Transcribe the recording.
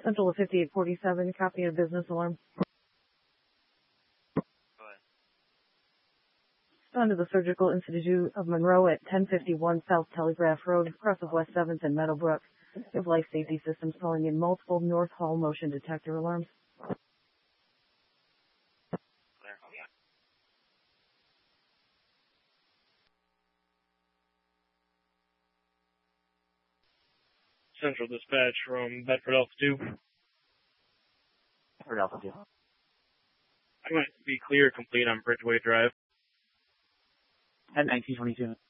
Central of 5847, copy of business alarm. Go ahead. Respond to the Surgical Institute of Monroe at 1051 South Telegraph Road, across of West 7th and Meadowbrook. We have life safety systems calling in multiple North Hall motion detector alarms. Clear. Central dispatch from Bedford Alpha 2. Bedford Alpha 2. I might be clear complete on Bridgeway Drive. At 1922.